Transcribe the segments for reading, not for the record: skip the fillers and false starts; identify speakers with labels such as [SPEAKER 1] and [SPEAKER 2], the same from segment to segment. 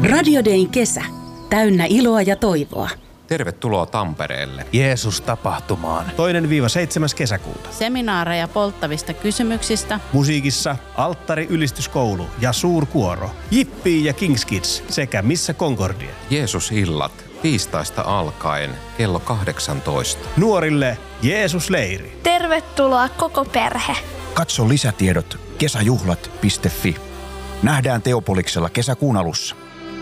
[SPEAKER 1] Radio Dayn kesä. Täynnä iloa ja toivoa.
[SPEAKER 2] Tervetuloa Tampereelle.
[SPEAKER 3] Jeesus-tapahtumaan.
[SPEAKER 4] 2.–7. kesäkuuta.
[SPEAKER 5] Seminaareja polttavista kysymyksistä.
[SPEAKER 4] Musiikissa Alttari-ylistyskoulu ja suurkuoro. Jippii ja Kings Kids sekä Missä Concordia.
[SPEAKER 2] Jeesus-illat tiistaista alkaen kello 18.
[SPEAKER 4] Nuorille Jeesus-leiri.
[SPEAKER 6] Tervetuloa koko perhe.
[SPEAKER 7] Katso lisätiedot kesäjuhlat.fi. Nähdään Teopoliksella kesäkuun alussa.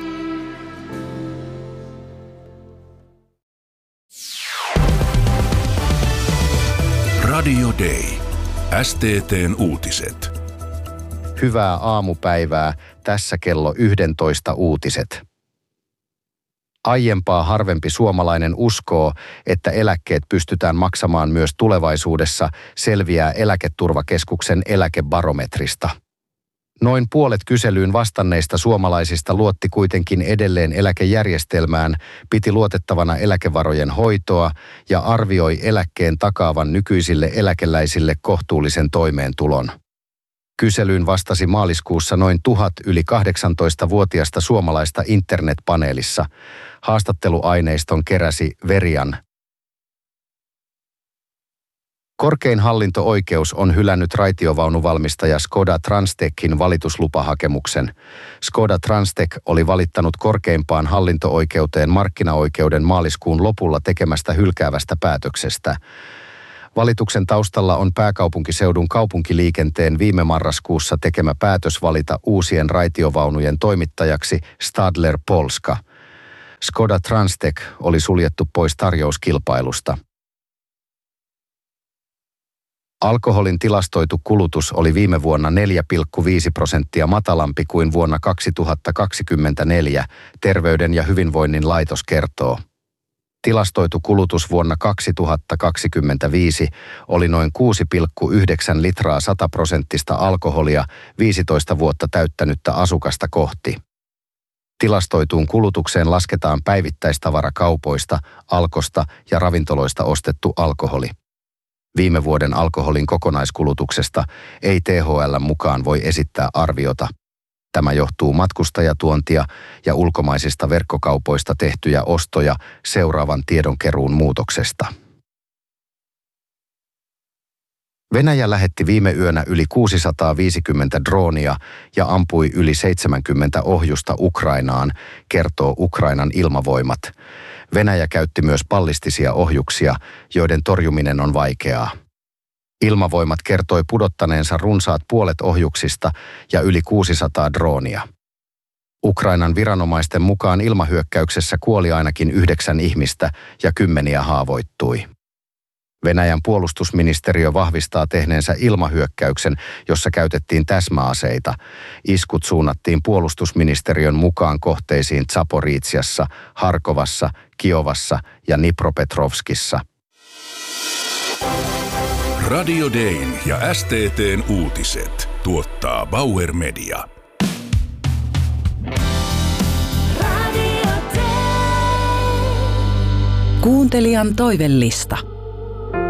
[SPEAKER 8] Radio Day. STT:n uutiset.
[SPEAKER 9] Hyvää aamupäivää. Tässä kello 11 uutiset. Aiempaa harvempi suomalainen uskoo, että eläkkeet pystytään maksamaan myös tulevaisuudessa, selviää Eläketurvakeskuksen eläkebarometrista. Noin puolet kyselyyn vastanneista suomalaisista luotti kuitenkin edelleen eläkejärjestelmään, piti luotettavana eläkevarojen hoitoa ja arvioi eläkkeen takaavan nykyisille eläkeläisille kohtuullisen toimeentulon. Kyselyyn vastasi maaliskuussa noin 1000 yli 18-vuotiaista suomalaista internetpaneelissa. Haastatteluaineiston keräsi Verian. Korkein hallinto-oikeus on hylännyt raitiovaunuvalmistaja Škoda Transtechin valituslupahakemuksen. Škoda Transtech oli valittanut korkeimpaan hallinto-oikeuteen markkinaoikeuden maaliskuun lopulla tekemästä hylkäävästä päätöksestä. Valituksen taustalla on pääkaupunkiseudun kaupunkiliikenteen viime marraskuussa tekemä päätös valita uusien raitiovaunujen toimittajaksi Stadler Polska. Škoda Transtech oli suljettu pois tarjouskilpailusta. Alkoholin tilastoitu kulutus oli viime vuonna 4,5% matalampi kuin vuonna 2024, Terveyden ja hyvinvoinnin laitos kertoo. Tilastoitu kulutus vuonna 2025 oli noin 6,9 litraa 100% alkoholia 15 vuotta täyttänyttä asukasta kohti. Tilastoituun kulutukseen lasketaan päivittäistavarakaupoista, Alkosta ja ravintoloista ostettu alkoholi. Viime vuoden alkoholin kokonaiskulutuksesta ei THL mukaan voi esittää arviota. Tämä johtuu matkustajatuontia ja ulkomaisista verkkokaupoista tehtyjä ostoja seuraavan tiedonkeruun muutoksesta. Venäjä lähetti viime yönä yli 650 droonia ja ampui yli 70 ohjusta Ukrainaan, kertoo Ukrainan ilmavoimat. Venäjä käytti myös ballistisia ohjuksia, joiden torjuminen on vaikeaa. Ilmavoimat kertoi pudottaneensa runsaat puolet ohjuksista ja yli 600 droonia. Ukrainan viranomaisten mukaan ilmahyökkäyksessä kuoli ainakin 9 ihmistä ja 10 haavoittui. Venäjän puolustusministeriö vahvistaa tehneensä ilmahyökkäyksen, jossa käytettiin täsmäaseita. Iskut suunnattiin puolustusministeriön mukaan kohteisiin Zaporiitsiassa, Harkovassa, Kiovassa ja Dnipropetrovskissa.
[SPEAKER 8] Radio Dayn ja STT:n uutiset tuottaa Bauer Media.
[SPEAKER 1] Kuuntelijan toivellista.